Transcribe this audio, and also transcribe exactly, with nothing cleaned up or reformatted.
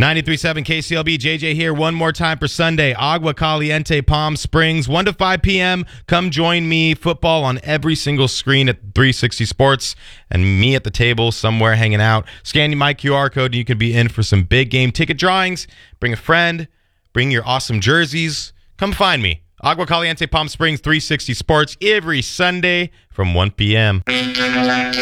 ninety-three point seven K C L B, J J here one more time for Sunday. Agua Caliente, Palm Springs, one to five p.m. Come join me. Football on every single screen at three sixty Sports, and me at the table somewhere hanging out. Scan my Q R code and you can be in for some big game ticket drawings. Bring a friend. Bring your awesome jerseys. Come find me. Agua Caliente, Palm Springs, three sixty Sports, every Sunday from one p.m.